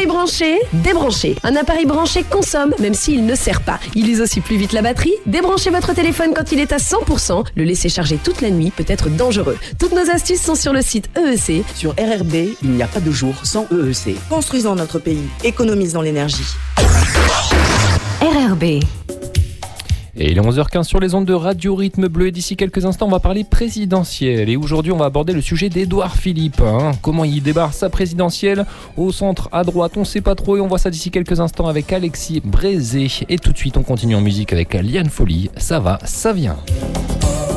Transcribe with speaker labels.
Speaker 1: branché, débranché. Un appareil branché consomme, même s'il ne sert pas. Il use aussi plus vite la batterie. Débranchez votre téléphone quand il est à 100%. Le laisser charger toute la nuit peut être dangereux. Toutes nos astuces sont sur le site EEC.
Speaker 2: Sur RRB, il n'y a pas de jour sans EEC.
Speaker 3: Construisons notre pays, économisons l'énergie.
Speaker 4: RRB.
Speaker 5: Et il est 11h15 sur les ondes de Radio Rythme Bleu. Et d'ici quelques instants, on va parler présidentielle. Et aujourd'hui, on va aborder le sujet d'Édouard Philippe. Comment il débarre sa présidentielle au centre, à droite, on ne sait pas trop. Et on voit ça d'ici quelques instants avec Alexis Brézé. Et tout de suite, on continue en musique avec Liane Folly. Ça va, ça vient.